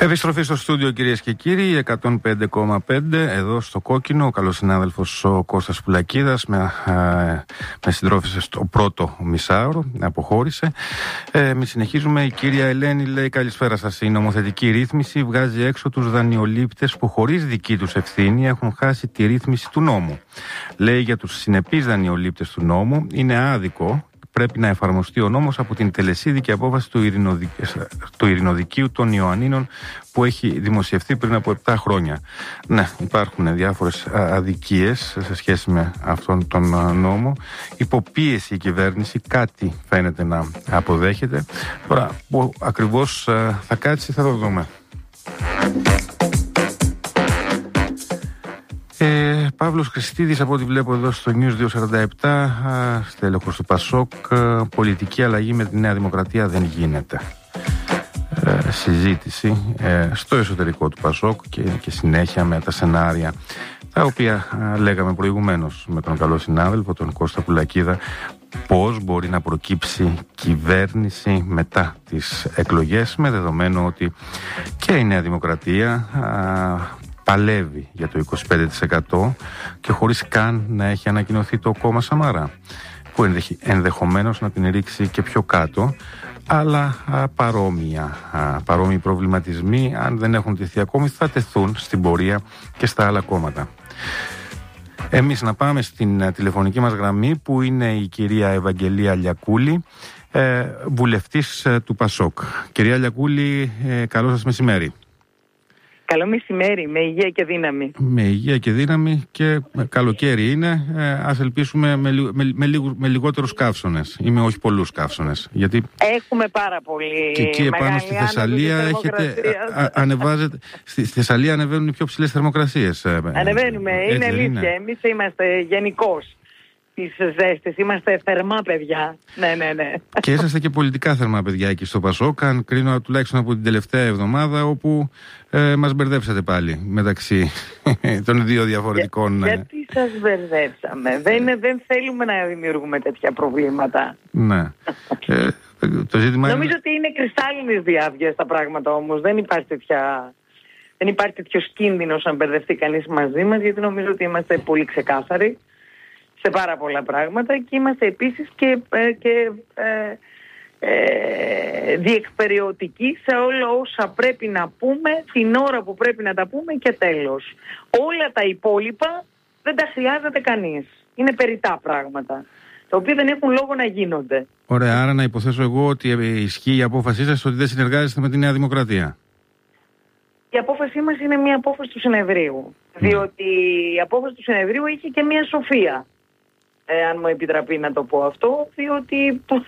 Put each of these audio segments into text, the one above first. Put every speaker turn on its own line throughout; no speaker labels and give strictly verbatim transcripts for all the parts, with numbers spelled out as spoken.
Επιστροφή στο στούντιο, κυρίες και κύριοι, εκατόν πέντε κόμμα πέντε εδώ στο Κόκκινο. Ο καλός συνάδελφος ο Κώστας Πουλακίδας με, με συντρόφισε στο πρώτο μισάωρο, αποχώρησε. Ε, Εμείς συνεχίζουμε. Η κυρία Ελένη λέει: καλησπέρα σας. Η νομοθετική ρύθμιση βγάζει έξω τους δανειολήπτες που χωρίς δική τους ευθύνη έχουν χάσει τη ρύθμιση του νόμου. Λέει για τους συνεπείς δανειολήπτες του νόμου: είναι άδικο. Πρέπει να εφαρμοστεί ο νόμος από την τελεσίδικη απόφαση του, Ειρηνοδικ... του Ειρηνοδικείου των Ιωαννίνων που έχει δημοσιευθεί πριν από επτά χρόνια. Ναι, υπάρχουν διάφορες αδικίες σε σχέση με αυτόν τον νόμο. Υποπίεση η κυβέρνηση, κάτι φαίνεται να αποδέχεται. Τώρα, που ακριβώς θα κάτσει θα το δούμε. Ε, Παύλος Χριστίδης, από ό,τι βλέπω εδώ στο News διακόσια σαράντα επτά, στέλεχος του Πασόκ: πολιτική αλλαγή με τη Νέα Δημοκρατία δεν γίνεται. Ε, συζήτηση ε, στο εσωτερικό του Πασόκ και, και συνέχεια με τα σενάρια τα οποία ε, λέγαμε προηγουμένως με τον καλό συνάδελφο τον Κώστα Πουλακίδα, πώς μπορεί να προκύψει κυβέρνηση μετά τις εκλογές, με δεδομένο ότι και η Νέα Δημοκρατία ε, παλεύει για το είκοσι πέντε τοις εκατό και χωρίς καν να έχει ανακοινωθεί το κόμμα Σαμαρά, που ενδεχομένως να την ρίξει και πιο κάτω, αλλά α, παρόμοια, α, παρόμοιοι προβληματισμοί, αν δεν έχουν τεθεί ακόμη, θα τεθούν στην πορεία και στα άλλα κόμματα. Εμείς να πάμε στην α, τηλεφωνική μας γραμμή, που είναι η κυρία Ευαγγελία Λιακούλη, ε, βουλευτής ε, του Πασόκ. Κυρία Λιακούλη, ε, καλό σας μεσημέρι.
Καλό μεσημέρι, με υγεία και δύναμη.
Με υγεία και δύναμη, και καλοκαίρι είναι. Ε, ας ελπίσουμε με, με, με, λίγο, με λιγότερους καύσωνες ή με όχι πολλούς καύσωνες. Γιατί
έχουμε πάρα πολύ.
Και εκεί επάνω στη Θεσσαλία έχετε, α, ανεβάζετε, στη, στη Θεσσαλία ανεβαίνουν οι πιο ψηλές θερμοκρασίες.
Ανεβαίνουμε, είναι
έτσι,
αλήθεια.
Είναι.
Εμείς είμαστε γενικώς τις ζέστες, είμαστε θερμά παιδιά. Ναι, ναι, ναι.
Και είσαστε και πολιτικά θερμά παιδιά εκεί στο Πασόκ, αν κρίνω τουλάχιστον από την τελευταία εβδομάδα, όπου ε, μας μπερδέψατε πάλι μεταξύ των δύο διαφορετικών.
Για, γιατί σας μπερδέψαμε? δεν, δεν θέλουμε να δημιουργούμε τέτοια προβλήματα.
Ναι. ε, το ζήτημα
Νομίζω
είναι...
ότι είναι κρυστάλλινης διάβγειας τα πράγματα όμως. Δεν υπάρχει τέτοια... Δεν υπάρχει τέτοιος κίνδυνος να μπερδευτεί κανείς μαζί μας, γιατί νομίζω ότι είμαστε πολύ ξεκάθαροι σε πάρα πολλά πράγματα και είμαστε επίσης και, ε, και ε, ε, διεκπεραιωτικοί σε όλα όσα πρέπει να πούμε την ώρα που πρέπει να τα πούμε και τέλος. Όλα τα υπόλοιπα δεν τα χρειάζεται κανείς. Είναι περιττά πράγματα, τα οποία δεν έχουν λόγο να γίνονται.
Ωραία, άρα να υποθέσω εγώ ότι ισχύει η απόφασή σας ότι δεν συνεργάζεστε με τη Νέα Δημοκρατία.
Η απόφασή μας είναι μια απόφαση του συνεδρίου, mm. διότι η απόφαση του συνεδρίου είχε και μια σοφία. Ε, αν μου επιτραπεί να το πω αυτό, διότι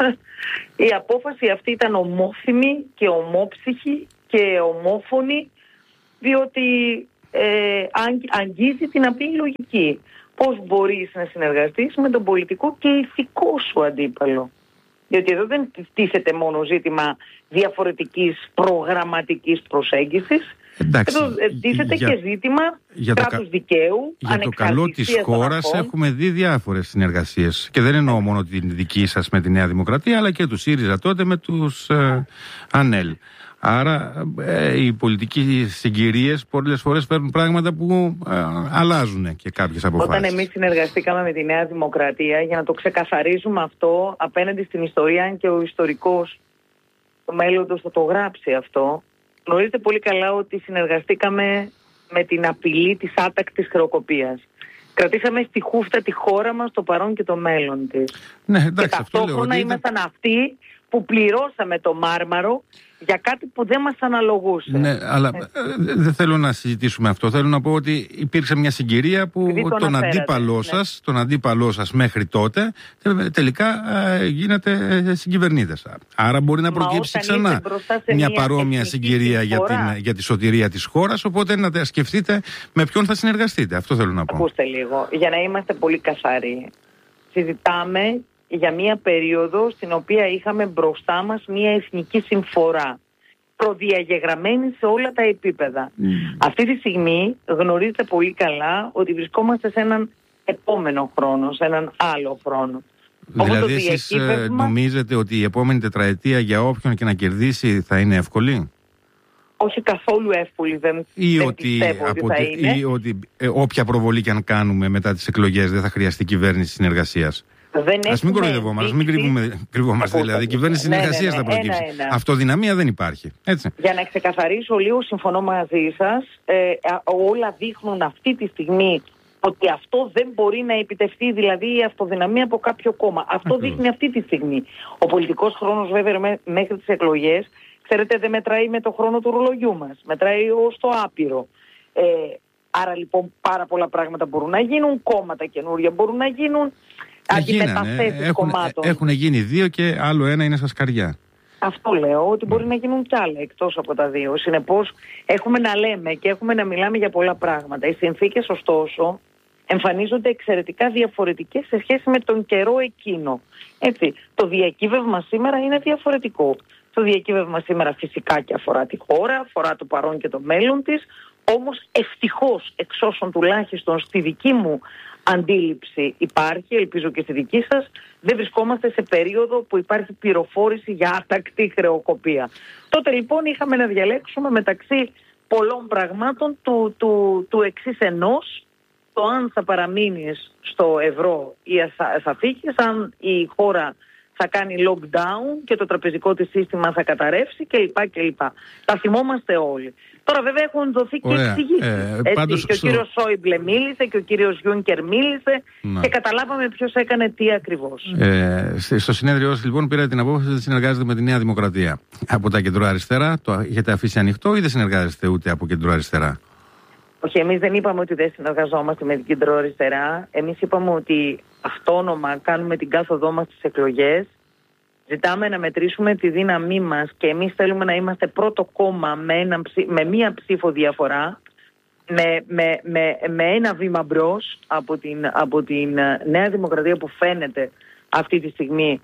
η απόφαση αυτή ήταν ομόθυμη και ομόψυχη και ομόφωνη, διότι ε, αγγίζει την απλή λογική. Πώς μπορείς να συνεργαστείς με τον πολιτικό και ηθικό σου αντίπαλο? Διότι εδώ δεν τίθεται μόνο ζήτημα διαφορετικής προγραμματικής προσέγγισης.
Εντάξει,
εδώ τίθεται για, και ζήτημα κράτους κα... δικαίου,
για το καλό της χώρας έχουμε δει διάφορες συνεργασίες. Και δεν εννοώ μόνο την δική σας με τη Νέα Δημοκρατία, αλλά και του ΣΥΡΙΖΑ τότε με τους ε, ΑΝΕΛ. Άρα ε, οι πολιτικοί συγκυρίες πολλές φορές φέρνουν πράγματα που ε, αλλάζουν και κάποιες αποφάσεις.
Όταν εμείς συνεργαστήκαμε με τη Νέα Δημοκρατία, για να το ξεκαθαρίζουμε αυτό απέναντι στην ιστορία, αν και ο ιστορικός το μέλλοντος θα το γράψει αυτό, γνωρίζετε πολύ καλά ότι συνεργαστήκαμε με την απειλή της άτακτης χρεοκοπίας. Κρατήσαμε στη χούφτα τη χώρα μας, το παρόν και το μέλλον της.
Ναι, εντάξει,
και ταυτόχρονα ήμασταν είναι... αυτοί που πληρώσαμε το μάρμαρο για κάτι που δεν μας αναλογούσε.
Ναι, αλλά δεν θέλω να συζητήσουμε αυτό. Θέλω να πω ότι υπήρξε μια συγκυρία που τον, τον αντίπαλό σας, ναι. τον αντίπαλό σας μέχρι τότε τελικά ε, γίνεται συγκυβερνήτες. Άρα μπορεί να προκύψει ξανά μια, μια παρόμοια συγκυρία για, την, για τη σωτηρία της χώρας, οπότε να σκεφτείτε με ποιον θα συνεργαστείτε. Αυτό θέλω να πω.
Ακούστε λίγο, για να είμαστε πολύ καθαροί. Συζητάμε για μια περίοδο στην οποία είχαμε μπροστά μας μια εθνική συμφορά προδιαγεγραμμένη σε όλα τα επίπεδα. Mm. Αυτή τη στιγμή γνωρίζετε πολύ καλά ότι βρισκόμαστε σε έναν επόμενο χρόνο, σε έναν άλλο χρόνο.
Δηλαδή εσείς διακύβευμα... νομίζετε ότι η επόμενη τετραετία για όποιον και να κερδίσει θα είναι εύκολη?
όχι καθόλου εύκολη, δεν,
ή
δεν
ότι,
πιστεύω ότι
από,
θα είναι.
Ή ότι ε, όποια προβολή και αν κάνουμε μετά τις εκλογές δεν θα χρειαστεί κυβέρνηση συνεργασίας.
Ας
μην κοροϊδευόμαστε, ας μην κρύβουμε, κρυβόμαστε δηλαδή. Η κυβέρνηση
ναι,
συνεργασίας
ναι, ναι,
θα προκύψει.
ένα, ένα.
Αυτοδυναμία δεν υπάρχει. Έτσι.
Για να ξεκαθαρίσω λίγο, συμφωνώ μαζί σας. Ε, όλα δείχνουν αυτή τη στιγμή ότι αυτό δεν μπορεί να επιτευχθεί, δηλαδή η αυτοδυναμία από κάποιο κόμμα. Αυτό Ακριβώς. δείχνει αυτή τη στιγμή. Ο πολιτικός χρόνος βέβαια μέ, μέχρι τις εκλογές, ξέρετε, δεν μετράει με το χρόνο του ρολογιού μας. Μετράει ως το άπειρο. Ε, άρα λοιπόν πάρα πολλά πράγματα μπορούν να γίνουν, κόμματα καινούρια μπορούν να γίνουν, αντιμεταθέσεις κομμάτων.
Έχουν γίνει δύο και άλλο ένα είναι στα σκαριά.
Αυτό λέω, ότι μπορεί να γίνουν κι άλλα εκτός από τα δύο. Συνεπώς έχουμε να λέμε και έχουμε να μιλάμε για πολλά πράγματα. Οι συνθήκες ωστόσο εμφανίζονται εξαιρετικά διαφορετικές σε σχέση με τον καιρό εκείνο. Έτσι, το διακύβευμα σήμερα είναι διαφορετικό. Το διακύβευμα σήμερα φυσικά και αφορά τη χώρα, αφορά το παρόν και το μέλλον της, όμως ευτυχώς εξ όσων τουλάχιστον στη δική μου αντίληψη υπάρχει, ελπίζω και στη δική σας, δεν βρισκόμαστε σε περίοδο που υπάρχει πληροφόρηση για άτακτη χρεοκοπία. Τότε λοιπόν είχαμε να διαλέξουμε μεταξύ πολλών πραγμάτων του, του, του εξής ενός, το αν θα παραμείνεις στο ευρώ ή θα, θα φύγεις, αν η χώρα θα κάνει lockdown και το τραπεζικό της σύστημα θα καταρρεύσει κλπ. κλπ. Τα θυμόμαστε όλοι. Τώρα βέβαια έχουν δοθεί και εξηγήσεις. Ε, και ο στο... κύριος Σόιμπλε μίλησε και ο κύριος Γιούνκερ μίλησε να. και καταλάβαμε ποιος έκανε τι ακριβώς.
Ε, στο συνέδριό σας λοιπόν πήρατε την απόφαση ότι συνεργάζεται με τη Νέα Δημοκρατία. Από τα κεντροαριστερά το έχετε αφήσει ανοιχτό ή δεν συνεργάζεστε ούτε από κεντροαριστερά?
Όχι, εμείς δεν είπαμε ότι δεν συνεργαζόμαστε με την κεντροαριστερά. Εμείς είπαμε ότι αυτόνομα κάνουμε την κάθοδό μας στις εκλογές. Ζητάμε να μετρήσουμε τη δύναμή μας και εμείς θέλουμε να είμαστε πρώτο κόμμα με, ένα, με μία ψήφο διαφορά, με, με, με, με ένα βήμα μπρος από την, από την Νέα Δημοκρατία που φαίνεται αυτή τη στιγμή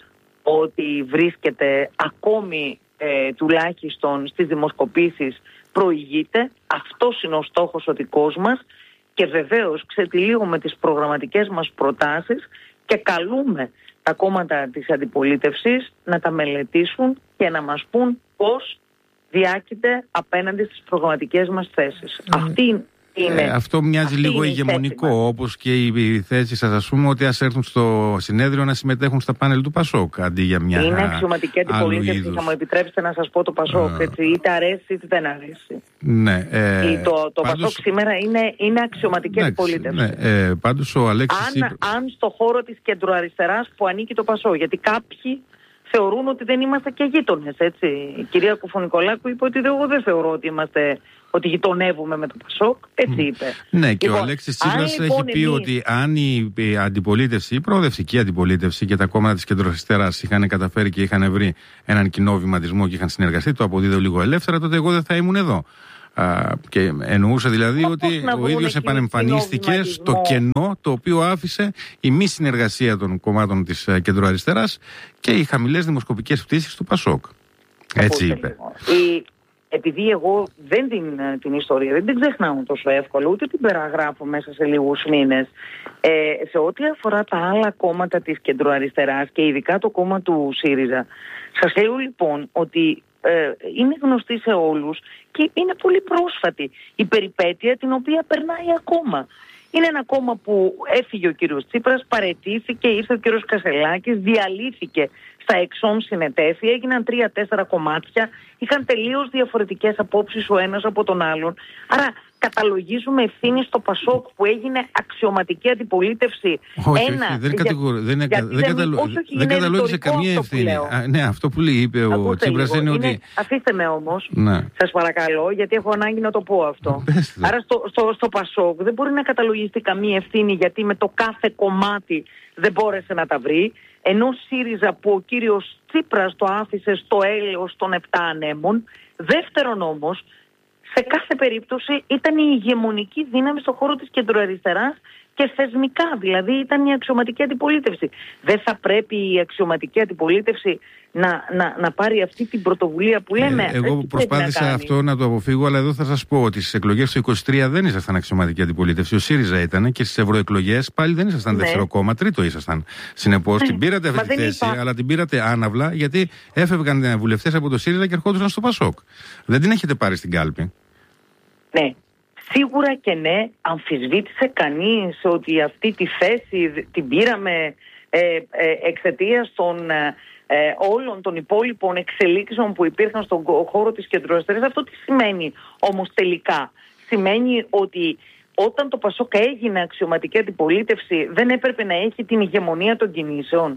ότι βρίσκεται ακόμη ε, τουλάχιστον στις δημοσκοπήσεις προηγείται. Αυτός είναι ο στόχος ο δικός μας και βεβαίως ξετυλίγουμε τις προγραμματικές μας προτάσεις και καλούμε τα κόμματα της αντιπολίτευσης να τα μελετήσουν και να μας πούν πώς διάκειται απέναντι στις προγραμματικές μας θέσεις. Mm. Αυτή είναι,
ε, αυτό μοιάζει λίγο ηγεμονικό, όπως και η θέση σας, ας πούμε, ότι ας έρθουν στο συνέδριο να συμμετέχουν στα πάνελ του Πασόκ αντί για μια.
Είναι αξιωματική αντιπολίτευση, θα μου επιτρέψετε να σας πω το Πασόκ, uh. έτσι, είτε αρέσει είτε δεν αρέσει.
Ναι, ε,
το το
πάντως,
Πασόκ σήμερα είναι, είναι αξιωματική εντάξει, αντιπολίτευση.
Ναι, ε, πάντως ο Αλέξης
αν, είπε... αν στο χώρο της κεντροαριστεράς που ανήκει το Πασόκ, γιατί κάποιοι θεωρούν ότι δεν είμαστε και γείτονες, έτσι. Η κυρία Κουφονικολάκου είπε ότι εγώ δεν θεωρώ ότι είμαστε, ότι γειτονεύουμε με το Πασόκ, έτσι είπε.
Ναι, και
λοιπόν,
ο Αλέξης Τσίπρας
λοιπόν
έχει πει
εμείς...
ότι αν η, η αντιπολίτευση, η προοδευτική αντιπολίτευση και τα κόμματα της κεντροαριστεράς είχαν καταφέρει και είχαν βρει έναν κοινό βηματισμό και είχαν συνεργαστεί, το αποδίδω λίγο ελεύθερα, τότε εγώ δεν θα ήμουν εδώ. Α, και εννοούσε δηλαδή Μα ότι ο ίδιος επανεμφανίστηκε στο κενό το οποίο άφησε η μη συνεργασία των κομμάτων της κεντροαριστεράς και οι χαμηλές δημοσκοπικές πτήσεις του Πασόκ. Έτσι είπε.
Η, επειδή εγώ δεν την, την ιστορία δεν την ξεχνάω τόσο εύκολα, ούτε την περιγράφω μέσα σε λίγους μήνες. Ε, σε ό,τι αφορά τα άλλα κόμματα της κεντροαριστεράς και ειδικά το κόμμα του ΣΥΡΙΖΑ, σας λέω λοιπόν ότι ε, είναι γνωστή σε όλους και είναι πολύ πρόσφατη η περιπέτεια την οποία περνάει ακόμα. Είναι ένα κόμμα που έφυγε ο κύριος Τσίπρας, παραιτήθηκε, ήρθε ο κύριος Κασελάκης, διαλύθηκε στα εξών συνετέθη, έγιναν τρία-τέσσερα κομμάτια, είχαν τελείως διαφορετικές απόψεις ο ένας από τον άλλον. Άρα καταλογίζουμε ευθύνη στο Πασόκ που έγινε αξιωματική αντιπολίτευση.
Όχι,
Ένα,
όχι, δεν, κατηγορώ, δεν, δεν, δεν, καταλο... όχι, όχι, δεν καταλόγισε καμία ευθύνη. Α, ναι, αυτό που λέει, είπε Ακούστε ο Τσίπρας είναι, είναι ότι...
Αφήστε με όμως,
ναι.
σας παρακαλώ, γιατί έχω ανάγκη να το πω αυτό. Πέστε. Άρα στο, στο, στο Πασόκ δεν μπορεί να καταλογιστεί καμία ευθύνη γιατί με το κάθε κομμάτι δεν μπόρεσε να τα βρει. Ενώ ΣΥΡΙΖΑ που ο κύριος Τσίπρας το άφησε στο έλεος των επτά ανέμων. Δεύτερον όμως, σε κάθε περίπτωση ήταν η ηγεμονική δύναμη στον χώρο της κεντροαριστεράς και θεσμικά. Δηλαδή ήταν η αξιωματική αντιπολίτευση. Δεν θα πρέπει η αξιωματική αντιπολίτευση να, να, να πάρει αυτή την πρωτοβουλία που λέμε?
Ε, εγώ προσπάθησα να αυτό να το αποφύγω, αλλά εδώ θα σας πω ότι στις εκλογές του είκοσι τρία δεν ήσασταν αξιωματική αντιπολίτευση. Ο ΣΥΡΙΖΑ ήταν, και στις ευρωεκλογές πάλι δεν ήσασταν, ναι, δεύτερο κόμμα, τρίτο ήσασταν. Συνεπώς την πήρατε αυτή τη θέση, είπα... αλλά την πήρατε άναυλα, γιατί έφευγαν βουλευτές από το ΣΥΡΙΖΑ και ερχόντουσαν στο ΠΑΣΟΚ. Δεν την έχετε πάρει στην κάλπη.
Ναι. Σίγουρα και ναι, αμφισβήτησε κανείς ότι αυτή τη θέση την πήραμε ε, ε, εξαιτίας των ε, όλων των υπόλοιπων εξελίξεων που υπήρχαν στον χώρο της κεντροαριστεράς. Αυτό τι σημαίνει όμως τελικά? Σημαίνει ότι όταν το ΠΑΣΟΚ έγινε αξιωματική αντιπολίτευση δεν έπρεπε να έχει την ηγεμονία των κινήσεων?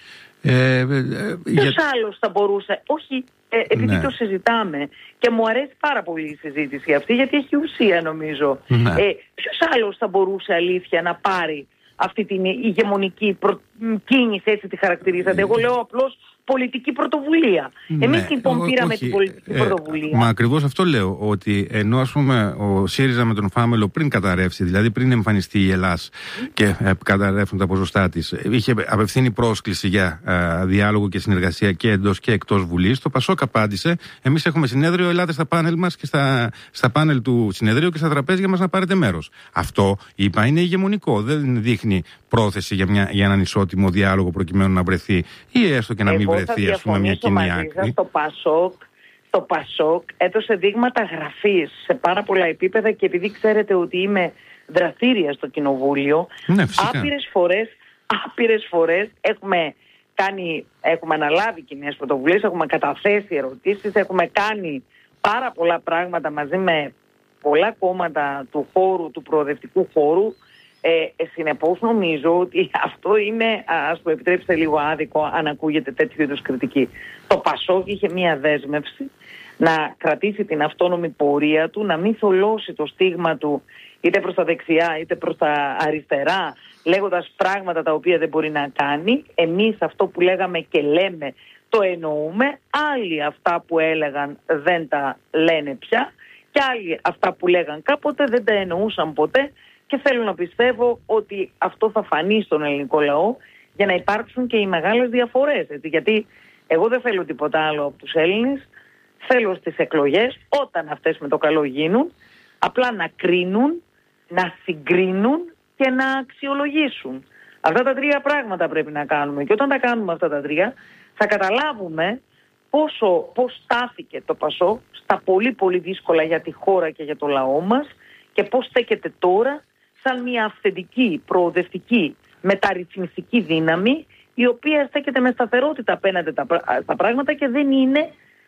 Ε, ε, Ποιος για... άλλος θα μπορούσε? Όχι, ε, επειδή ναι. το συζητάμε και μου αρέσει πάρα πολύ η συζήτηση αυτή, γιατί έχει ουσία νομίζω. Ναι. Ε, ποιος άλλος θα μπορούσε αλήθεια να πάρει αυτή την ηγεμονική προ... κίνηση, έτσι τη χαρακτηρίζατε? Εγώ λέω απλώς πολιτική πρωτοβουλία. Ναι. Εμείς λοιπόν πήραμε την πολιτική ε, πρωτοβουλία.
Μα ακριβώς αυτό λέω, ότι ενώ ας πούμε ο ΣΥΡΙΖΑ με τον Φάμελο πριν καταρρεύσει, δηλαδή πριν εμφανιστεί η Ελλάς mm. και ε, καταρρεύσουν τα ποσοστά της, είχε απευθύνει πρόσκληση για ε, διάλογο και συνεργασία και εντός και εκτός Βουλής. Το ΠΑΣΟΚ απάντησε: εμείς έχουμε συνέδριο, ελάτε στα πάνελ μας και στα, στα πάνελ του συνεδρίου και στα τραπέζια μας να πάρετε μέρος. Αυτό, είπα, είναι ηγεμονικό. Δεν δείχνει πρόθεση για, μια, για έναν ισότιμο διάλογο προκειμένου να βρεθεί ή έστω και να μην βρεθεί, ας πούμε, μια κοινή άκρη.
Στο ΠΑΣΟΚ, το ΠΑΣΟΚ έδωσε δείγματα γραφής σε πάρα πολλά επίπεδα, και επειδή ξέρετε ότι είμαι δραστήρια στο κοινοβούλιο, ναι, άπειρες φορές, άπειρες φορές έχουμε κάνει, έχουμε αναλάβει κοινές πρωτοβουλίες, έχουμε καταθέσει ερωτήσεις, έχουμε κάνει πάρα πολλά πράγματα μαζί με πολλά κόμματα του χώρου, του προοδευτικού χώρου. Ε, συνεπώς νομίζω ότι αυτό είναι, ας το επιτρέψετε λίγο άδικο αν ακούγεται τέτοιου είδους κριτική. Το ΠΑΣΟΚ είχε μία δέσμευση να κρατήσει την αυτόνομη πορεία του, να μην θολώσει το στίγμα του είτε προς τα δεξιά είτε προς τα αριστερά, λέγοντας πράγματα τα οποία δεν μπορεί να κάνει. Εμείς αυτό που λέγαμε και λέμε το εννοούμε, άλλοι αυτά που έλεγαν δεν τα λένε πια και άλλοι αυτά που λέγαν κάποτε δεν τα εννοούσαν ποτέ. Και θέλω να πιστεύω ότι αυτό θα φανεί στον ελληνικό λαό για να υπάρξουν και οι μεγάλες διαφορές. Έτσι. Γιατί εγώ δεν θέλω τίποτα άλλο από τους Έλληνες. Θέλω στις εκλογές, όταν αυτές με το καλό γίνουν, απλά να κρίνουν, να συγκρίνουν και να αξιολογήσουν. Αυτά τα τρία πράγματα πρέπει να κάνουμε. Και όταν τα κάνουμε αυτά τα τρία, θα καταλάβουμε πόσο, πώς στάθηκε το ΠΑΣΟΚ στα πολύ πολύ δύσκολα για τη χώρα και για το λαό μας, και πώς στέκεται τώρα σαν μια αυθεντική, προοδευτική, μεταρρυθμιστική δύναμη, η οποία στέκεται με σταθερότητα απέναντι στα πράγματα και δεν είναι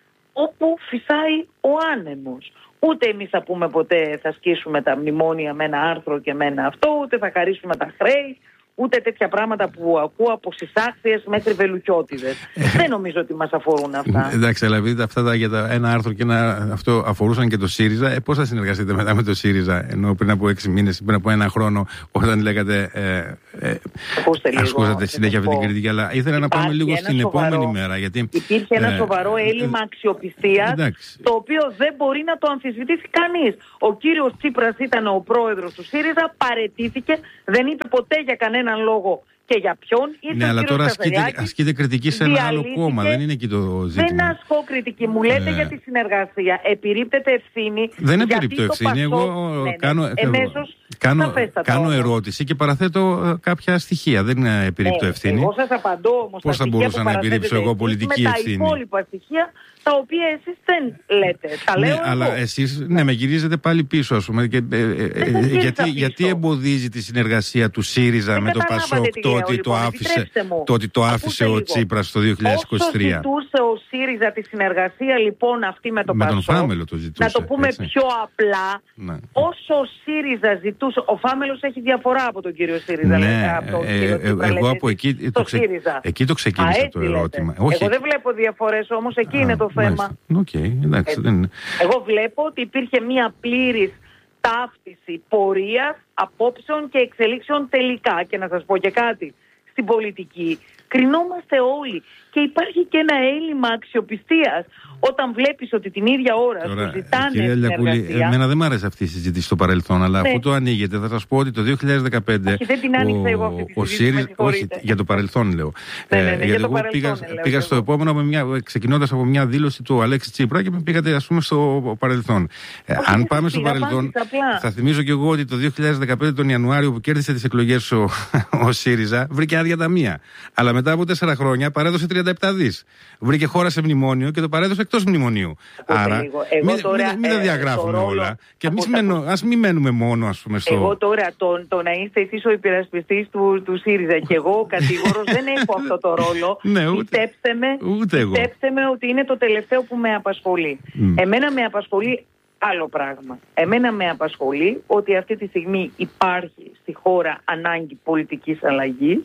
όπου φυσάει ο άνεμος. Ούτε εμείς θα πούμε ποτέ θα σκίσουμε τα μνημόνια με ένα άρθρο και με ένα αυτό, ούτε θα χαρίσουμε τα χρέη, ούτε τέτοια πράγματα που ακούω από συσάξιες μέχρι βελουχιώτιδες. Δεν νομίζω ότι μας αφορούν αυτά.
Εντάξει, αλλά επειδή αυτά τα, για τα ένα άρθρο και ένα αυτό αφορούσαν και το ΣΥΡΙΖΑ, ε, πώς θα συνεργαστείτε μετά με το ΣΥΡΙΖΑ, ενώ πριν από έξι μήνες, πριν από ένα χρόνο, όταν λέγατε. Ε, ε, ασκούσατε συνέχεια αυτή την κριτική, αλλά ήθελα να πάμε λίγο στην σοβαρό, επόμενη μέρα. Γιατί,
υπήρχε ένα ε, σοβαρό έλλειμμα ε, αξιοπιστίας, το οποίο δεν μπορεί να το αμφισβητήσει κανείς. Ο κύριος Τσίπρας ήταν ο πρόεδρος του ΣΥΡΙΖΑ, παραιτήθηκε, δεν είπε ποτέ για κανένα έναν λόγο και για ποιον.
Ναι, αλλά τώρα ασκείται, ασκείται κριτική σε ένα άλλο κόμμα. Δεν είναι εκεί το ζήτημα.
Δεν ασκώ κριτική. Μου λέτε ε... για τη συνεργασία. Επιρρύπτεται ευθύνη.
Δεν επιρρύπτω ευθύνη. Εγώ ναι, ναι. κάνω, εμέσως, κάνω, κάνω ερώτηση και παραθέτω uh, κάποια στοιχεία. Δεν επιρρύπτω ναι, ευθύνη.
Εγώ σας απαντώ όμως.
Πώς θα μπορούσα να επιρρύψω εγώ πολιτική
με
ευθύνη?
Τα υπόλοιπα στοιχεία τα οποία εσείς δεν λέτε. Τα λέω
ναι,
εγώ.
Αλλά εσείς ναι, με γυρίζετε πάλι πίσω, ας πούμε. Και, ε, ε, γιατί, γιατί εμποδίζει τη συνεργασία του ΣΥΡΙΖΑ δεν με το ΠΑΣΟΚ το ότι λοιπόν, το άφησε, το ότι το άφησε ο Τσίπρας το δύο χιλιάδες είκοσι τρία?
Όσο ζητούσε ο ΣΥΡΙΖΑ τη συνεργασία λοιπόν αυτή με το
με
ΠΑΣΟΚ,
τον Φάμελο το ζητούσε,
να το πούμε
έτσι.
πιο απλά, ναι. Όσο ο ΣΥΡΙΖΑ ζητούσε, ο Φάμελος έχει διαφορά από τον κύριο ΣΥΡΙΖΑ.
Ναι,
λέτε, από τον
ε,
κύριο
ε,
Τσίπρα,
εγώ από εκεί το, ξε... εκεί το ξεκίνησα. Α, το ερώτημα.
Όχι. Εγώ δεν βλέπω διαφορές όμως, εκεί Α, είναι το θέμα.
Okay, εντάξει, δεν είναι.
Εγώ βλέπω ότι υπήρχε μία πλήρης ταύτιση πορείας, απόψεων και εξελίξεων τελικά. Και να σας πω και κάτι, στην πολιτική κρινόμαστε όλοι. Και υπάρχει και ένα έλλειμμα αξιοπιστίας όταν βλέπεις ότι την ίδια ώρα
Τώρα,
σου ζητάνε
κυρία Λιακούλη, εμένα δεν μ' άρεσε αυτή η συζήτηση στο παρελθόν, αλλά ναι. αφού το ανοίγετε, θα σας πω ότι το δύο χιλιάδες δεκαπέντε.
Όχι, δεν την άνοιξα εγώ αυτή τη συζήτηση.
Όχι, για το παρελθόν λέω.
Ναι, ναι, ναι,
ε, γιατί εγώ
παρελθόν,
πήγα,
λέω,
πήγα στο επόμενο ξεκινώντας από μια δήλωση του Αλέξη Τσίπρα και με πήγατε, ας πούμε, στο παρελθόν. Ε, αν πάμε στο παρελθόν, θα θυμίζω κι εγώ ότι το δύο χιλιάδες δεκαπέντε τον Ιανουάριο που κέρδισε τις εκλογές ο, ο ΣΥΡΙΖΑ, βρήκε άδεια ταμεία. Αλλά μετά από τέσσερα χρόνια παρέδωσε τριάντα επτά δις. Βρήκε χώρα σε μνημόνιο και το παρέδωσε εκτός μνημονίου.
Εγώ
Άρα, μην,
τώρα,
μην, μην τα διαγράφουμε ε, όλα. Και εμείς ας μην μένουμε μόνο, ας πούμε, στο.
Εγώ τώρα, το, το να είστε εσείς ο υπερασπιστής του, του ΣΥΡΙΖΑ και εγώ ο κατηγόρος δεν έχω αυτό το ρόλο.
Ναι, ούτε,
πιστέψτε με,
ούτε εγώ.
Πιστέψτε με ότι είναι το τελευταίο που με απασχολεί. Mm. Εμένα με απασχολεί άλλο πράγμα. Εμένα με απασχολεί ότι αυτή τη στιγμή υπάρχει στη χώρα ανάγκη πολιτικής αλλαγής,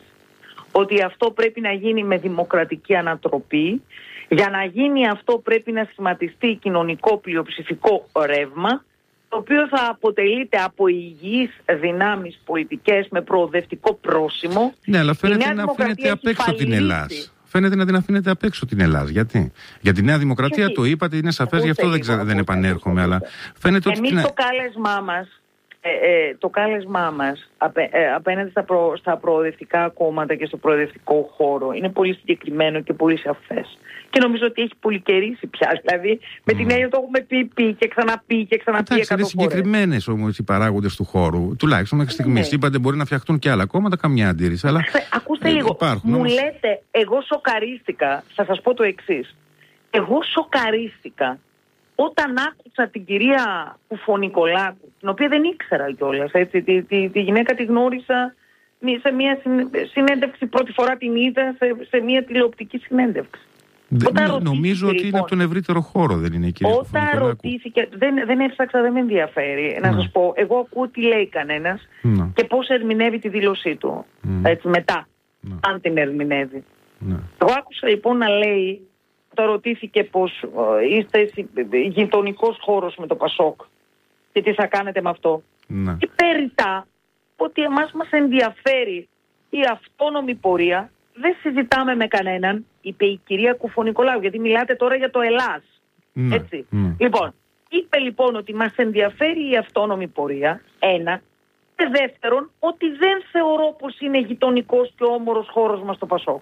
ότι αυτό πρέπει να γίνει με δημοκρατική ανατροπή. Για να γίνει αυτό πρέπει να σχηματιστεί κοινωνικό πλειοψηφικό ρεύμα, το οποίο θα αποτελείται από υγιείς δυνάμεις πολιτικές με προοδευτικό πρόσημο.
Ναι, αλλά φαίνεται να αφήνεται απ' έξω την Ελλάδα. Φαίνεται να την αφήνεται απ' έξω την Ελλάδα. Γιατί? Για τη Νέα Δημοκρατία και το είπατε, είναι σαφές, γι' αυτό δεν, ξα... δεν επανέρχομαι. Αλλά φαίνεται ότι.
Εμείς το κάλεσμά μας, ε, ε, το κάλεσμά μας απέ, ε, απέναντι στα, προ, στα προοδευτικά κόμματα και στο προοδευτικό χώρο είναι πολύ συγκεκριμένο και πολύ σαφές. Και νομίζω ότι έχει πολύ καιρίσει πια. Δηλαδή, με την έννοια το έχουμε πει, πει και ξαναπεί και ξαναπεί.
Εντάξει, είναι συγκεκριμένες όμως οι παράγοντες του χώρου. Τουλάχιστον μέχρι στιγμής. Ναι. Είπατε μπορεί να φτιαχτούν και άλλα κόμματα, καμιά αντίρρηση. Αλλά
ακούστε ε, λίγο.
Υπάρχουν,
μου
όμως.
λέτε, εγώ σοκαρίστηκα. Θα σας πω το εξής. Εγώ σοκαρίστηκα όταν άκουσα την κυρία Κουφονικολάκου, την οποία δεν ήξερα κιόλας. Έτσι, τη, τη, τη γυναίκα τη γνώρισα σε μια συνέντευξη, πρώτη φορά την είδα σε, σε μια τηλεοπτική συνέντευξη.
Όταν νομίζω ότι λοιπόν, είναι από τον ευρύτερο χώρο, δεν είναι, κύριε Κουφονικολάκου?
Όταν ρωτήθηκε, δεν, δεν έψαξα, δεν με ενδιαφέρει. Να, να σας πω, εγώ ακούω τι λέει κανένας να. και πώς ερμηνεύει τη δήλωσή του. Να. Έτσι, μετά, να. αν την ερμηνεύει. Να. Εγώ άκουσα λοιπόν να λέει, το ρωτήθηκε πως ε, είστε γειτονικός χώρος με το Πασόκ και τι θα κάνετε με αυτό. Να. Και περιτά ότι εμάς μας ενδιαφέρει η αυτόνομη πορεία. Δεν συζητάμε με κανέναν, είπε η κυρία Κουφονικολάκου, γιατί μιλάτε τώρα για το Ελλάς. Ναι, έτσι. Ναι. Λοιπόν, είπε λοιπόν ότι μας ενδιαφέρει η αυτόνομη πορεία, ένα. Και δεύτερον, ότι δεν θεωρώ πως είναι γειτονικός και όμορος χώρος μας το Πασόκ.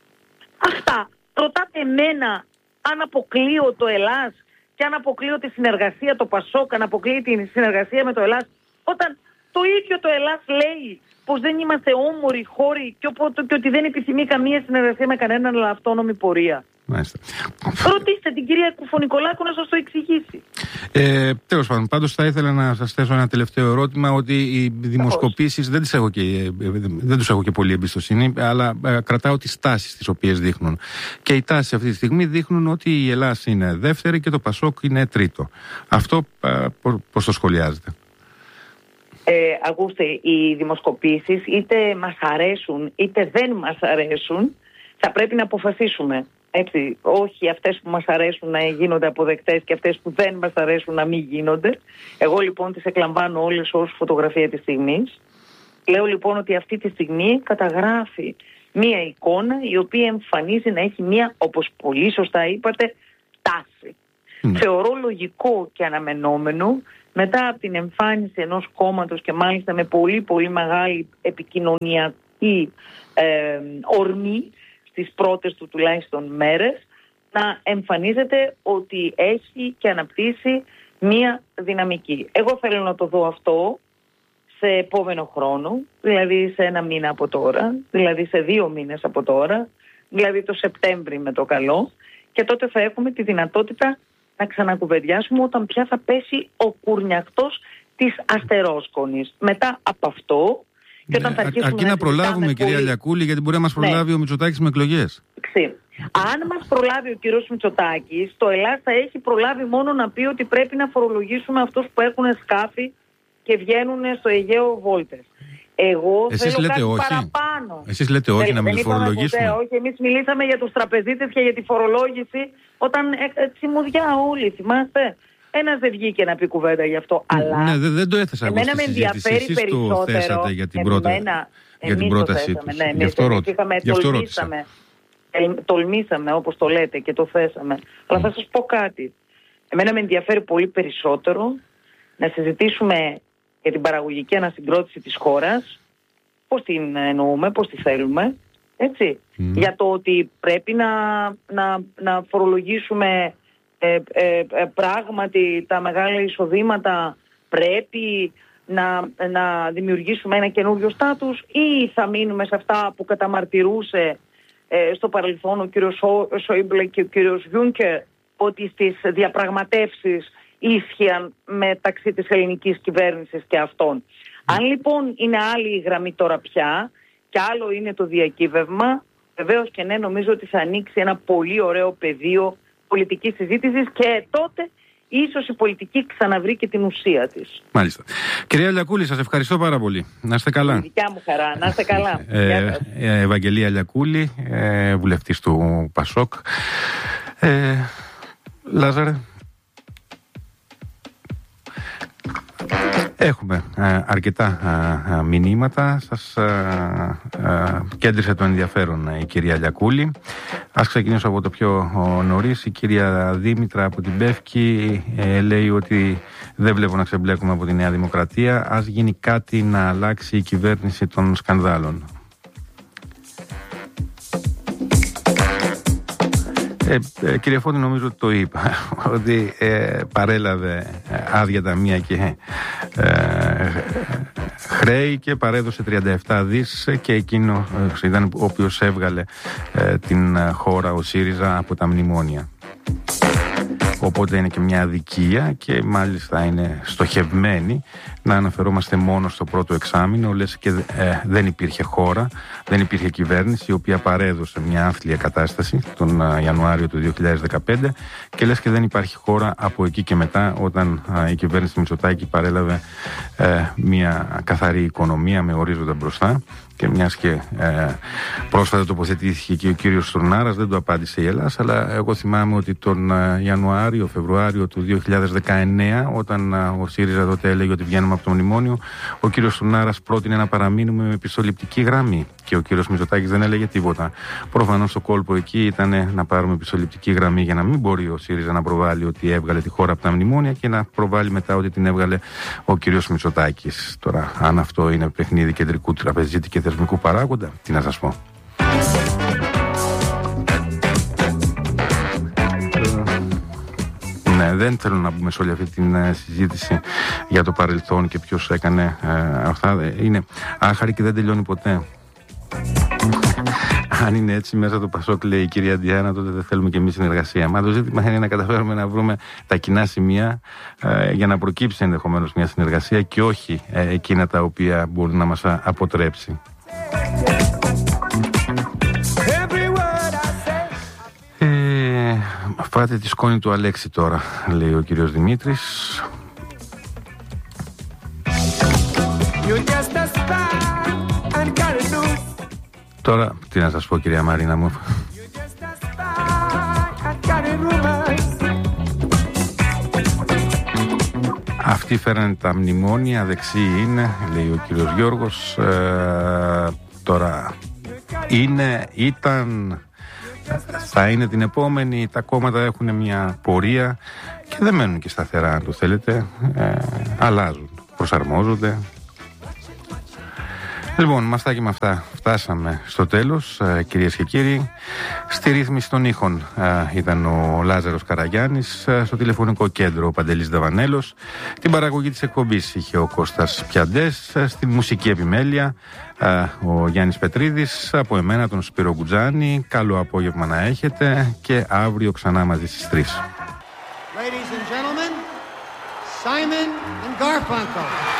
Αυτά. Ρωτάτε εμένα αν αποκλείω το Ελλάς και αν αποκλείω τη συνεργασία το Πασόκ, αν αποκλείει τη συνεργασία με το Ελλάς, όταν το ίδιο το Ελλάς λέει πως δεν είμαστε όμοροι χώροι και, και ότι δεν επιθυμεί καμία συνεργασία με κανέναν, αλλά αυτόνομη πορεία. Μάλιστα. Ρωτήστε την κυρία Κουφονικολάκου να σας το εξηγήσει.
Ε, τέλος πάντων, πάντως θα ήθελα να σας θέσω ένα τελευταίο ερώτημα, ότι οι δημοσκοπήσεις δεν, τις έχω και, δεν τους έχω και πολύ εμπιστοσύνη, αλλά ε, κρατάω τις τάσεις τις οποίες δείχνουν. Και οι τάσεις αυτή τη στιγμή δείχνουν ότι η Ελλάδα είναι δεύτερη και το Πασόκ είναι τρίτο. Αυτό ε, πώς το σχολιάζετε?
Ε, ακούστε, οι δημοσκοπήσεις είτε μας αρέσουν είτε δεν μας αρέσουν, θα πρέπει να αποφασίσουμε. Έτσι, όχι αυτές που μας αρέσουν να γίνονται αποδεκτές και αυτές που δεν μας αρέσουν να μην γίνονται. Εγώ λοιπόν τις εκλαμβάνω όλες ως φωτογραφία της στιγμής. Λέω λοιπόν ότι αυτή τη στιγμή καταγράφει μία εικόνα η οποία εμφανίζει να έχει μία, όπως πολύ σωστά είπατε, τάση. Mm. Θεωρώ λογικό και αναμενόμενο μετά από την εμφάνιση ενός κόμματος και μάλιστα με πολύ πολύ μεγάλη επικοινωνιακή ε, ορμή στις πρώτες του τουλάχιστον μέρες, να εμφανίζεται ότι έχει και αναπτύσσει μία δυναμική. Εγώ θέλω να το δω αυτό σε επόμενο χρόνο, δηλαδή σε ένα μήνα από τώρα, δηλαδή σε δύο μήνες από τώρα, δηλαδή το Σεπτέμβρη με το καλό, και τότε θα έχουμε τη δυνατότητα να ξανακουβεντιάσουμε όταν πια θα πέσει ο κουρνιακτός της αστερόσκονης. Μετά από αυτό, και όταν
ναι,
θα αρχίσουμε
αρκεί να, να προλάβουμε, κυρία πολύ... Λιακούλη, γιατί μπορεί να μας προλάβει ναι. ο Μητσοτάκης με εκλογές.
Ξύ. Αν μας προλάβει ο κύριος Μητσοτάκης, το Ελλάς θα έχει προλάβει μόνο να πει ότι πρέπει να φορολογήσουμε αυτούς που έχουν σκάφη και βγαίνουν στο Αιγαίο βόλτες. Εγώ
Εσείς
θέλω
λέτε
κάτι
όχι.
παραπάνω.
Εσείς λέτε όχι δεν, να μην φορολογήσουμε.
Ποτέ, όχι, εμείς μιλήσαμε για τους τραπεζίτες και για τη φορολόγηση όταν ε, ε, τσιμουδιά όλοι, θυμάστε. ένας δεν βγήκε να πει κουβέντα γι' αυτό. Αλλά
ναι, δεν, δεν το έθεσα εγώ στη συζήτηση. Εσείς το θέσατε για την, πρώτα,
εμένα,
για την πρότασή τους. Ναι, γι' αυτό ρώτησα.
Τολμήσαμε, όπως το λέτε, και το θέσαμε. Αλλά θα σας πω κάτι. Εμένα με ενδιαφέρει πολύ περισσότερο να συζητήσουμε για την παραγωγική ανασυγκρότηση της χώρας, πώς την εννοούμε, πώς τη θέλουμε, έτσι. Mm. Για το ότι πρέπει να, να, να φορολογήσουμε ε, ε, ε, πράγματι τα μεγάλα εισοδήματα, πρέπει να, να δημιουργήσουμε ένα καινούριο στάτους, ή θα μείνουμε σε αυτά που καταμαρτυρούσε ε, στο παρελθόν ο κύριος Σόιμπλε και ο κύριος Γιούνκερ, ότι στις διαπραγματεύσεις ίσχυαν μεταξύ της ελληνικής κυβέρνησης και αυτών. Αν λοιπόν είναι άλλη η γραμμή τώρα πια και άλλο είναι το διακύβευμα, βεβαίως και ναι, νομίζω ότι θα ανοίξει ένα πολύ ωραίο πεδίο πολιτικής συζήτησης και τότε ίσως η πολιτική ξαναβρει και την ουσία της.
Μάλιστα. Κυρία Λιακούλη, σας ευχαριστώ πάρα πολύ. Να είστε καλά.
Η δικιά μου χαρά. Να είστε καλά.
ε, ε, Ευαγγελία Λιακούλη, ε, βουλευτής του Πασόκ. Ε, Λάζαρε. Έχουμε ε, αρκετά ε, μηνύματα. Σας ε, ε, κέντρισε το ενδιαφέρον ε, η κυρία Λιακούλη. Ας ξεκινήσω από το πιο ο, νωρίς. Η κυρία Δήμητρα από την Πεύκη ε, λέει ότι δεν βλέπω να ξεμπλέκουμε από τη Νέα Δημοκρατία. Ας γίνει κάτι να αλλάξει η κυβέρνηση των σκανδάλων. Ε, ε, κύριε Φώτη, νομίζω ότι το είπα, ότι ε, παρέλαβε άδεια ταμεία και ε, χρέη και παρέδωσε τριάντα επτά δις και εκείνο ε, ήταν ο οποίος έβγαλε ε, την χώρα, ο ΣΥΡΙΖΑ, από τα μνημόνια. Οπότε είναι και μια αδικία και μάλιστα είναι στοχευμένη να αναφερόμαστε μόνο στο πρώτο εξάμηνο, λες και ε, δεν υπήρχε χώρα, δεν υπήρχε κυβέρνηση η οποία παρέδωσε μια άθλια κατάσταση τον ε, Ιανουάριο του δύο χιλιάδες δεκαπέντε και λες και δεν υπάρχει χώρα από εκεί και μετά, όταν ε, η κυβέρνηση Μητσοτάκη παρέλαβε ε, μια καθαρή οικονομία με ορίζοντα μπροστά. Και μιας και ε, πρόσφατα τοποθετήθηκε και ο κύριος Στουρνάρας, δεν το απάντησε η Ελλάδα, αλλά εγώ θυμάμαι ότι τον ε, Ιανουάριο, Φεβρουάριο του δύο χιλιάδες δεκαεννέα, όταν ε, ο ΣΥΡΙΖΑ τότε έλεγε ότι βγαίνουμε από το μνημόνιο, ο κύριος Στουρνάρας πρότεινε να παραμείνουμε με πιστοληπτική γραμμή και ο κύριος Μητσοτάκης δεν έλεγε τίποτα. Προφανώς το κόλπο εκεί ήταν να πάρουμε πιστοληπτική γραμμή για να μην μπορεί ο ΣΥΡΙΖΑ να προβάλλει ότι έβγαλε τη χώρα από τα μνημόνια και να προβάλλει μετά ότι την έβγαλε ο κύριος Μητσοτάκης. Τώρα, αν αυτό είναι παιχνίδι κεντρικού τραπεζίτη και θεσμικού παράγοντα, τι να σας πω. Ναι, δεν θέλω να μπούμε σε όλη αυτή την uh, συζήτηση για το παρελθόν και ποιος έκανε uh, αυτά. Είναι άχαρη και δεν τελειώνει ποτέ. Αν είναι έτσι μέσα το Πασόκ, λέει η κυρία Διάνα, τότε δεν θέλουμε και εμείς συνεργασία. Μα το ζήτημα είναι να καταφέρουμε να βρούμε τα κοινά σημεία ε, για να προκύψει ενδεχομένως μια συνεργασία και όχι ε, εκείνα τα οποία μπορούν να μας αποτρέψει. Ε, φάτε τη σκόνη του Αλέξη τώρα, λέει ο κύριος Δημήτρης. Τώρα, τι να σας πω, κυρία Μαρίνα μου. Αυτοί φέρανε τα μνημόνια, δεξί είναι, λέει ο κύριος Γιώργος. Ε, τώρα, είναι, ήταν, θα είναι την επόμενη. Τα κόμματα έχουν μια πορεία και δεν μένουν και σταθερά, αν το θέλετε. Ε, αλλάζουν, προσαρμόζονται. Λοιπόν, μαστάκι με αυτά φτάσαμε στο τέλος, ε, κυρίες και κύριοι. Στη ρύθμιση των ήχων ε, ήταν ο Λάζαρος Καραγιάννης, ε, στο τηλεφωνικό κέντρο ο Παντελής Δαβανέλος, την παραγωγή της εκπομπής είχε ο Κώστας Πιαντές, ε, στη μουσική επιμέλεια ε, ο Γιάννης Πετρίδης, από εμένα τον Σπύρο Γκουτζάνη. Καλό απόγευμα να έχετε και αύριο ξανά μαζί στις τρεις. Ladies and gentlemen, Simon and Garfunkel.